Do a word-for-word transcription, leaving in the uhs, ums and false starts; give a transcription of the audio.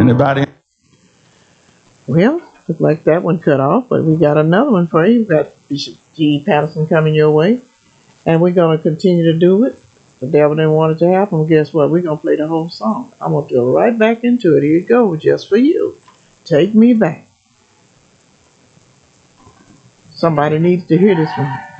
Anybody? Well, look like that one cut off, but we got another one for you. We've got Bishop G. Patterson coming your way, and we're going to continue to do it. The devil didn't want it to happen. Guess what? We're going to play the whole song. I'm going to go right back into it. Here you go, just for you. Take me back. Somebody needs to hear this one.